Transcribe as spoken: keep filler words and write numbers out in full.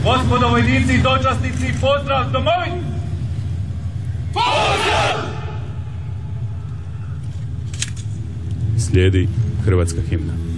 Gospodo vojnici i dočasnici, pozdrav domovini! Pozdrav! Slijedi hrvatska himna.